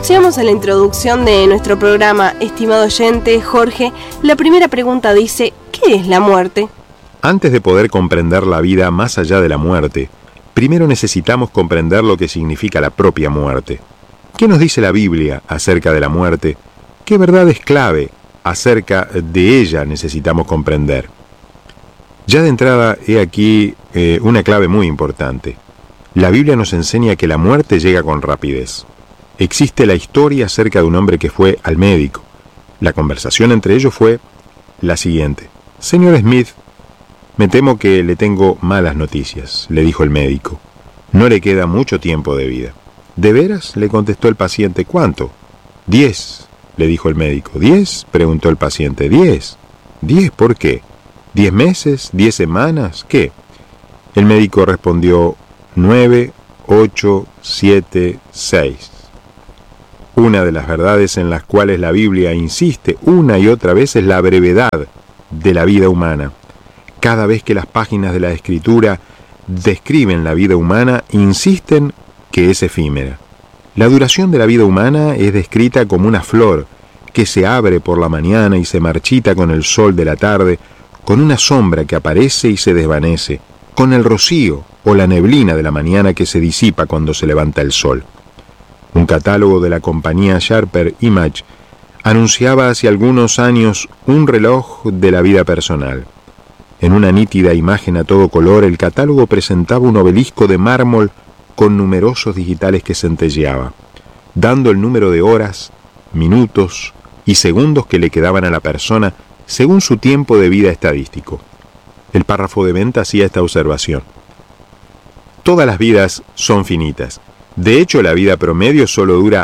anunciamos en la introducción de nuestro programa, estimado oyente, Jorge, la primera pregunta dice, ¿qué es la muerte? Antes de poder comprender la vida más allá de la muerte, primero necesitamos comprender lo que significa la propia muerte. ¿Qué nos dice la Biblia acerca de la muerte? ¿Qué verdades clave acerca de ella necesitamos comprender? Ya de entrada, he aquí una clave muy importante. La Biblia nos enseña que la muerte llega con rapidez. Existe la historia acerca de un hombre que fue al médico. La conversación entre ellos fue la siguiente. Señor Smith, me temo que le tengo malas noticias, le dijo el médico. No le queda mucho tiempo de vida. ¿De veras?, le contestó el paciente. ¿Cuánto? 10, le dijo el médico. ¿10?, preguntó el paciente. 10. ¿10 por qué? ¿10 meses? ¿10 semanas? ¿Qué? El médico respondió 9, 8, 7, 6. Una de las verdades en las cuales la Biblia insiste una y otra vez es la brevedad de la vida humana. Cada vez que las páginas de la Escritura describen la vida humana, insisten que es efímera. La duración de la vida humana es descrita como una flor que se abre por la mañana y se marchita con el sol de la tarde, con una sombra que aparece y se desvanece, con el rocío o la neblina de la mañana que se disipa cuando se levanta el sol. Un catálogo de la compañía Sharper Image anunciaba hace algunos años un reloj de la vida personal. En una nítida imagen a todo color, el catálogo presentaba un obelisco de mármol con numerosos digitales que centelleaba, dando el número de horas, minutos y segundos que le quedaban a la persona según su tiempo de vida estadístico. El párrafo de venta hacía esta observación. Todas las vidas son finitas. De hecho, la vida promedio solo dura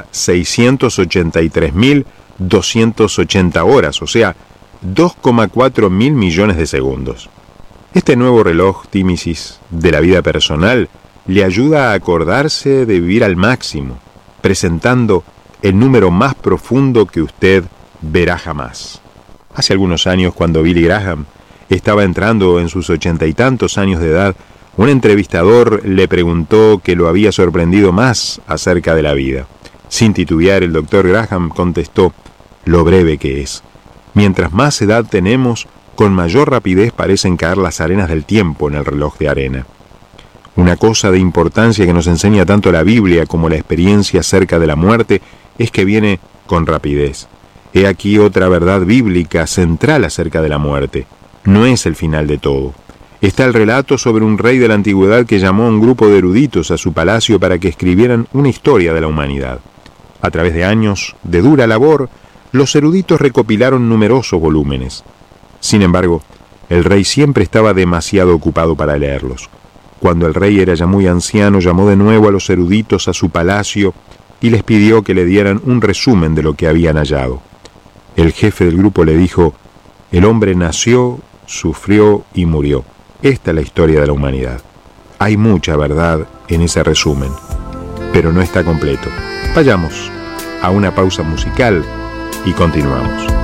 683.280 horas, o sea, 2,4 mil millones de segundos. Este nuevo reloj Tímisis de la vida personal le ayuda a acordarse de vivir al máximo, presentando el número más profundo que usted verá jamás. Hace algunos años, cuando Billy Graham estaba entrando en sus 80 y tantos años de edad, un entrevistador le preguntó qué lo había sorprendido más acerca de la vida. Sin titubear, el Dr. Graham contestó, lo breve que es. Mientras más edad tenemos, con mayor rapidez parecen caer las arenas del tiempo en el reloj de arena. Una cosa de importancia que nos enseña tanto la Biblia como la experiencia acerca de la muerte es que viene con rapidez. He aquí otra verdad bíblica central acerca de la muerte. No es el final de todo. Está el relato sobre un rey de la antigüedad que llamó a un grupo de eruditos a su palacio para que escribieran una historia de la humanidad. A través de años de dura labor, los eruditos recopilaron numerosos volúmenes. Sin embargo, el rey siempre estaba demasiado ocupado para leerlos. Cuando el rey era ya muy anciano, llamó de nuevo a los eruditos a su palacio y les pidió que le dieran un resumen de lo que habían hallado. El jefe del grupo le dijo, el hombre nació, sufrió y murió. Esta es la historia de la humanidad. Hay mucha verdad en ese resumen, pero no está completo. Vayamos a una pausa musical y continuamos.